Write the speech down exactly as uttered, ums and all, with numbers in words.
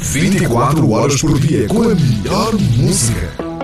vinte e quatro horas por dia com a melhor música.